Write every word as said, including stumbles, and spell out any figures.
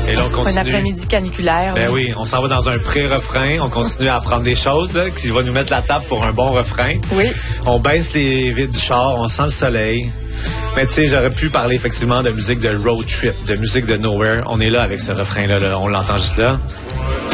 Et là, on continue. Un après-midi caniculaire. Ben oui, on s'en va dans un pré-refrain. On continue à apprendre des choses là, qui va nous mettre la table pour un bon refrain. Oui. On baisse les vitres du char, on sent le soleil. Mais tu sais, j'aurais pu parler effectivement de musique de road trip, de musique de nowhere. On est là avec ce refrain-là, là. On l'entend juste là.